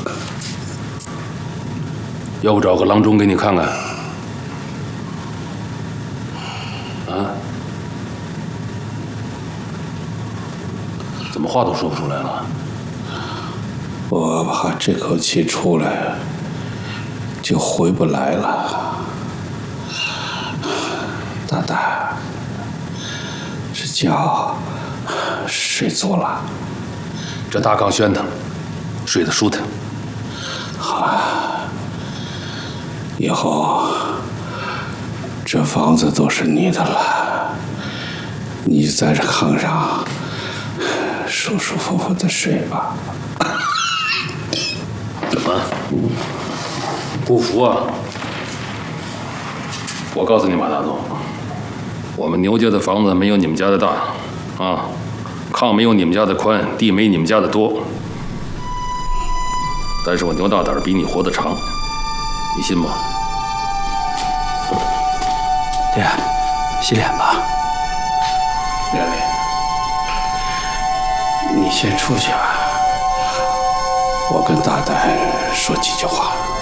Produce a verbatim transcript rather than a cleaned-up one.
要不找个郎中给你看看？啊？怎么话都说不出来了？ 我怕这口气出来，就回不来了。大胆，这觉睡足了？ 这大炕宣腾，睡得舒坦。 好，以后这房子都是你的了，你就在这炕上舒舒服服的睡吧。 怎么不服啊？我告诉你马大总，我们牛家的房子没有你们家的大，啊，炕没有你们家的宽，地没你们家的多。但是我牛大胆比你活得长，你信吗？ 爹，洗脸吧。 亮丽，你先出去吧，我跟大胆说几句话。